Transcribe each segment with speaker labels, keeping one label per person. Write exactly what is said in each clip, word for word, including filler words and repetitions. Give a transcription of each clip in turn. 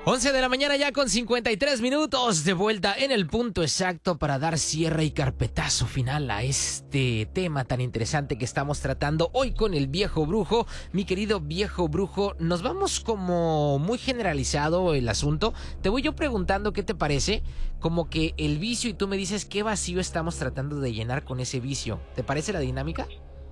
Speaker 1: once de la mañana ya con cincuenta y tres minutos, de vuelta en el punto exacto para dar cierre y carpetazo final a este tema tan interesante que estamos tratando hoy con el viejo brujo. Mi querido viejo brujo, nos vamos como muy generalizado el asunto. Te voy yo preguntando qué te parece, como que el vicio, y tú me dices qué vacío estamos tratando de llenar con ese vicio. ¿Te parece la dinámica?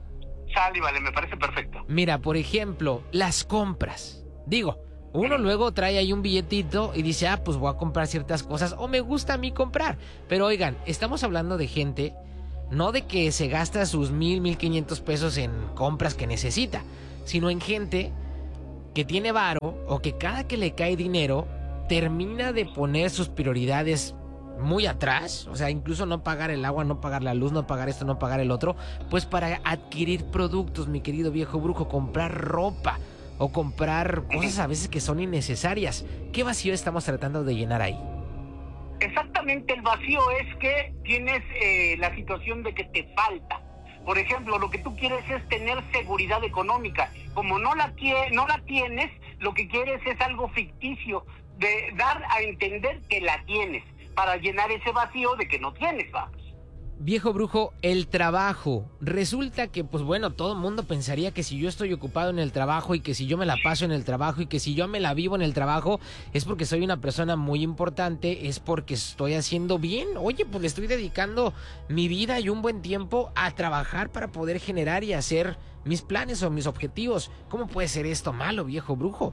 Speaker 2: Sale, vale, me parece perfecto.
Speaker 1: Mira, por ejemplo, las compras. Digo, uno luego trae ahí un billetito y dice, ah, pues voy a comprar ciertas cosas o me gusta a mí comprar. Pero oigan, estamos hablando de gente, no de que se gasta sus mil, mil quinientos pesos en compras que necesita, sino en gente que tiene varo o que cada que le cae dinero termina de poner sus prioridades muy atrás, o sea, incluso no pagar el agua, no pagar la luz, no pagar esto, no pagar el otro, pues para adquirir productos, mi querido viejo brujo, comprar ropa o comprar cosas a veces que son innecesarias. ¿Qué vacío estamos tratando de llenar ahí?
Speaker 2: Exactamente, el vacío es que tienes eh, la situación de que te falta. Por ejemplo, lo que tú quieres es tener seguridad económica. Como no la, no la tienes, lo que quieres es algo ficticio, de dar a entender que la tienes, para llenar ese vacío de que no tienes, vamos.
Speaker 1: Viejo brujo, el trabajo. Resulta que, pues bueno, todo el mundo pensaría que si yo estoy ocupado en el trabajo y que si yo me la paso en el trabajo y que si yo me la vivo en el trabajo es porque soy una persona muy importante, es porque estoy haciendo bien. Oye, pues le estoy dedicando mi vida y un buen tiempo a trabajar para poder generar y hacer mis planes o mis objetivos. ¿Cómo puede ser esto malo, viejo brujo?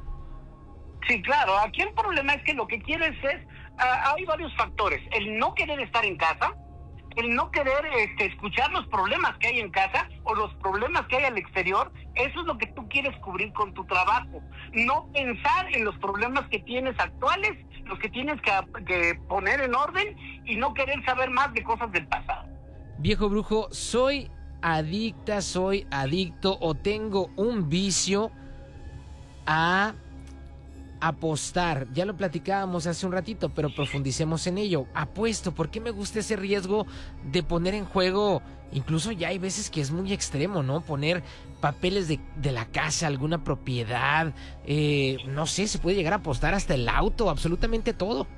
Speaker 2: Sí, claro. Aquí el problema es que lo que quieres es... Uh, hay varios factores. El no querer estar en casa, el no querer este, escuchar los problemas que hay en casa o los problemas que hay al exterior. Eso es lo que tú quieres cubrir con tu trabajo. No pensar en los problemas que tienes actuales, los que tienes que, que poner en orden, y no querer saber más de cosas del pasado.
Speaker 1: Viejo brujo, soy adicta, soy adicto o tengo un vicio a apostar. Ya lo platicábamos hace un ratito, pero profundicemos en ello. Apuesto, ¿por qué me gusta ese riesgo de poner en juego? Incluso ya hay veces que es muy extremo, ¿no? Poner papeles de, de la casa, alguna propiedad, eh, no sé, se puede llegar a apostar hasta el auto, absolutamente todo.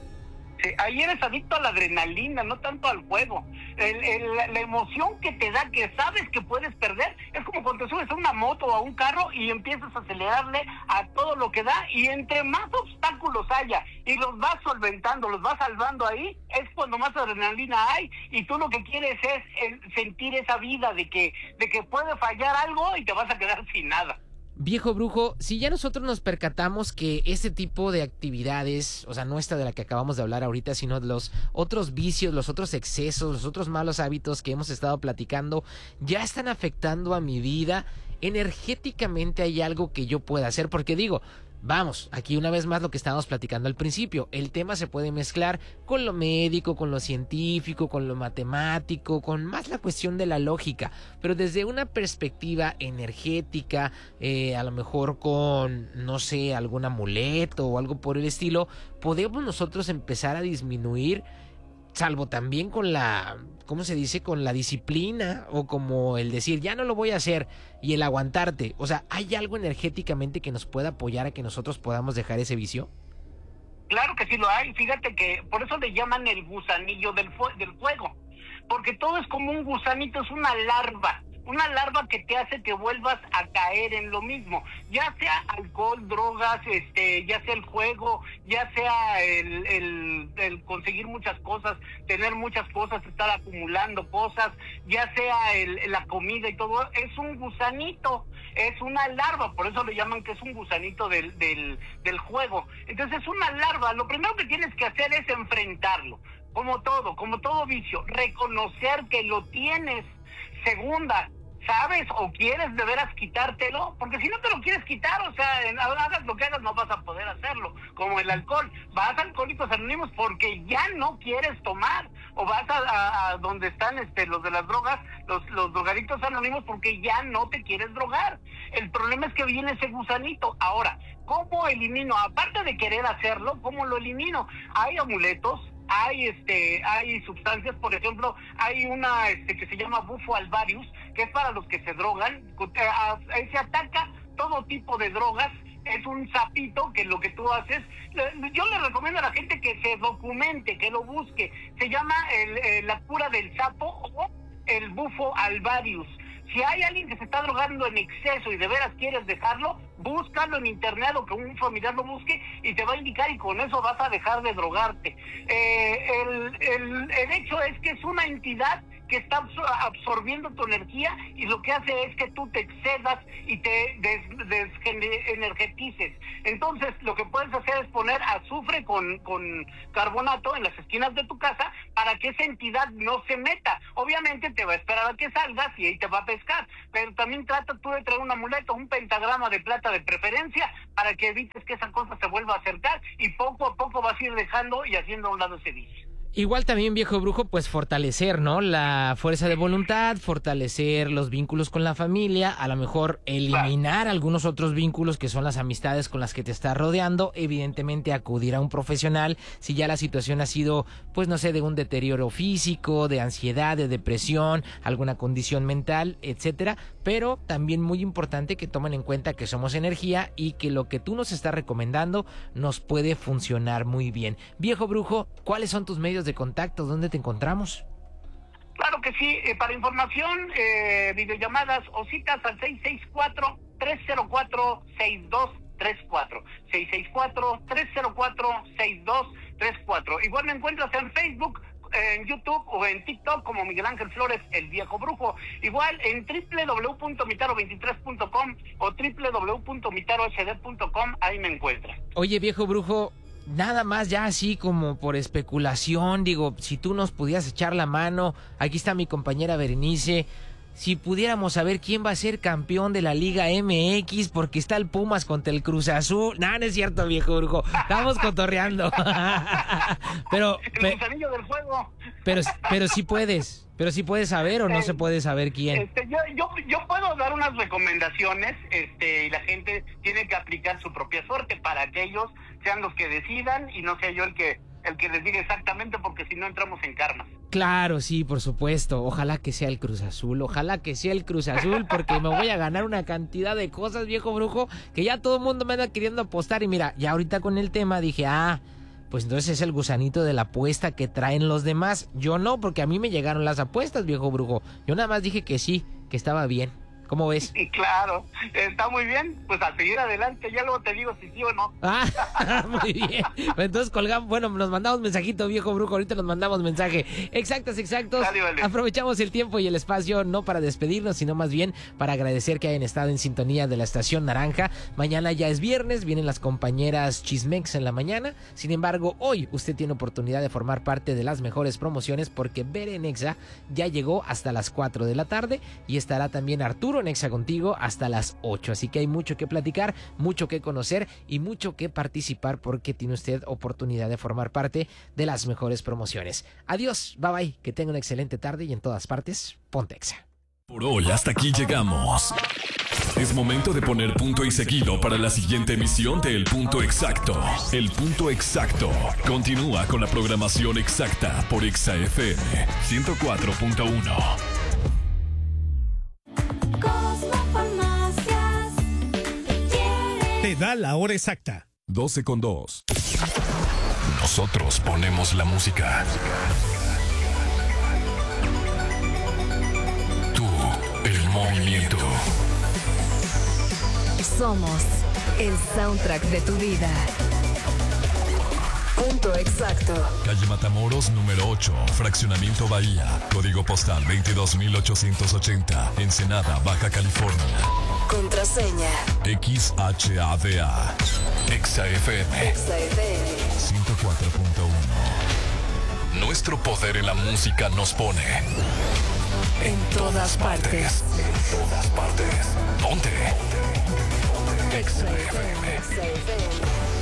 Speaker 2: Sí, ahí eres adicto a la adrenalina, no tanto al juego. El, el, la emoción que te da, que sabes que puedes perder, es como cuando te subes a una moto o a un carro y empiezas a acelerarle a todo lo que da, y entre más obstáculos haya y los vas solventando, los vas salvando ahí, es cuando más adrenalina hay, y tú lo que quieres es el sentir esa vida de que, de que puede fallar algo y te vas a quedar sin nada.
Speaker 1: Viejo brujo, si ya nosotros nos percatamos que este tipo de actividades, o sea, no esta de la que acabamos de hablar ahorita, sino los otros vicios, los otros excesos, los otros malos hábitos que hemos estado platicando, ya están afectando a mi vida, energéticamente hay algo que yo pueda hacer, porque digo, vamos, aquí una vez más lo que estábamos platicando al principio, el tema se puede mezclar con lo médico, con lo científico, con lo matemático, con más la cuestión de la lógica, pero desde una perspectiva energética, eh, a lo mejor con, no sé, algún amuleto o algo por el estilo, podemos nosotros empezar a disminuir, salvo también con la, ¿cómo se dice? Con la disciplina, o como el decir, ya no lo voy a hacer, y el aguantarte. O sea, ¿hay algo energéticamente que nos pueda apoyar a que nosotros podamos dejar ese vicio?
Speaker 2: Claro que sí lo hay. Fíjate que por eso le llaman el gusanillo del, fu- del fuego. Porque todo es como un gusanito, es una larva. Una larva que te hace que vuelvas a caer en lo mismo, ya sea alcohol, drogas, este, ya sea el juego, ya sea el, el, el conseguir muchas cosas, tener muchas cosas, estar acumulando cosas, ya sea el, la comida y todo, es un gusanito, es una larva, por eso le llaman que es un gusanito del, del, del juego. Entonces es una larva, lo primero que tienes que hacer es enfrentarlo, como todo, como todo vicio, reconocer que lo tienes. Segunda, ¿sabes o quieres de veras quitártelo? Porque si no te lo quieres quitar, o sea, hagas lo que hagas, no vas a poder hacerlo. Como el alcohol, vas a Alcohólicos Anónimos porque ya no quieres tomar, o vas a, a, a donde están este los de las drogas, los, los drogadictos anónimos, porque ya no te quieres drogar. El problema es que viene ese gusanito. Ahora, ¿cómo elimino? Aparte de querer hacerlo, ¿cómo lo elimino? Hay amuletos, hay este hay sustancias, por ejemplo, hay una este que se llama Bufo alvarius, que es para los que se drogan, ahí se ataca todo tipo de drogas es un sapito que lo que tú haces, yo le recomiendo a la gente que se documente, que lo busque. Se llama el, eh, la cura del sapo o el bufo alvarius. Si hay alguien que se está drogando en exceso y de veras quieres dejarlo, búscalo en internet o que un familiar lo busque y te va a indicar, y con eso vas a dejar de drogarte. Eh, el, el, el hecho es que es una entidad que está absorbiendo tu energía y lo que hace es que tú te excedas y te des, desenergetices. Entonces lo que puedes hacer es poner azufre con, con carbonato en las esquinas de tu casa para que esa entidad no se meta. Obviamente te va a esperar a que salgas y ahí te va a pescar, pero también trata tú de traer un amuleto, un pentagrama de plata de preferencia, para que evites que esa cosa se vuelva a acercar, y poco a poco vas a ir dejando y haciendo a un lado ese vicio.
Speaker 1: Igual también, viejo brujo, pues fortalecer, ¿no? La fuerza de voluntad, fortalecer los vínculos con la familia, a lo mejor eliminar algunos otros vínculos que son las amistades con las que te estás rodeando, evidentemente acudir a un profesional si ya la situación ha sido, pues no sé, de un deterioro físico, de ansiedad, de depresión, alguna condición mental, etcétera, pero también muy importante que tomen en cuenta que somos energía y que lo que tú nos estás recomendando nos puede funcionar muy bien. Viejo brujo, ¿cuáles son tus medios de contacto? ¿Dónde te encontramos?
Speaker 2: Claro que sí, eh, para información, eh, videollamadas o citas al seis seis cuatro, tres cero cuatro, seis dos tres cuatro, seis seis cuatro, tres cero cuatro, seis dos tres cuatro. Igual me encuentras en Facebook, en YouTube o en TikTok como Miguel Ángel Flores, el viejo brujo. Igual en doble u doble u doble u punto mitaro veintitrés punto com o doble u doble u doble u punto mitaro h d punto com, ahí me encuentras.
Speaker 1: Oye, viejo brujo, nada más ya así como por especulación, digo, si tú nos pudieras echar la mano, aquí está mi compañera Berenice, si pudiéramos saber quién va a ser campeón de la Liga M X, porque está el Pumas contra el Cruz Azul. No, no es cierto, viejo brujo, estamos cotorreando. pero,
Speaker 2: el gusanillo del fuego.
Speaker 1: Pero, pero sí puedes, pero sí puedes saber o no eh, se puede saber quién.
Speaker 2: Este, yo, yo, yo puedo dar unas recomendaciones, este, y la gente tiene que aplicar su propia suerte para que ellos sean los que decidan y no sea yo el que el que les diga exactamente, porque si no entramos en karma.
Speaker 1: Claro, sí, por supuesto. Ojalá que sea el Cruz Azul, ojalá que sea el Cruz Azul, porque me voy a ganar una cantidad de cosas, viejo brujo, que ya todo el mundo me anda queriendo apostar. Y mira, ya ahorita con el tema dije, ah, pues entonces es el gusanito de la apuesta que traen los demás. Yo no, porque a mí me llegaron las apuestas, viejo brujo. Yo nada más dije que sí, que estaba bien. ¿Cómo ves?
Speaker 2: Sí, claro, está muy bien, pues a seguir adelante, ya luego te digo si sí o no.
Speaker 1: Ah, muy bien. Entonces colgamos, bueno, nos mandamos mensajito, viejo brujo, ahorita nos mandamos mensaje. Exactos, exactos. Dale, vale. Aprovechamos el tiempo y el espacio no para despedirnos, sino más bien para agradecer que hayan estado en sintonía de la Estación Naranja. Mañana ya es viernes, vienen las compañeras Chismex en la mañana. Sin embargo, hoy usted tiene oportunidad de formar parte de las mejores promociones, porque Bere en Exa ya llegó hasta las cuatro de la tarde y estará también Arturo Nexa contigo hasta las ocho, así que hay mucho que platicar, mucho que conocer y mucho que participar, porque tiene usted oportunidad de formar parte de las mejores promociones. Adiós, bye bye, que tenga una excelente tarde y en todas partes, ponte Exa.
Speaker 3: Por hoy hasta aquí llegamos. Es momento de poner punto y seguido para la siguiente emisión de El Punto Exacto. El Punto Exacto continúa con la programación exacta por Exa F M ciento cuatro punto uno.
Speaker 4: Te da la hora exacta.
Speaker 3: doce con dos. Nosotros ponemos la música. Tú, el movimiento.
Speaker 5: Somos el soundtrack de tu vida. Punto Exacto.
Speaker 3: Calle Matamoros, número ocho, Fraccionamiento Bahía. Código postal veintidós mil ochocientos ochenta. Ensenada, Baja California.
Speaker 5: Contraseña
Speaker 3: X H A D A. Exa F M.
Speaker 5: Exa F M
Speaker 3: ciento cuatro punto uno. Nuestro poder en la música nos pone
Speaker 5: en todas partes.
Speaker 3: En todas partes. ¿Dónde? Exa F M.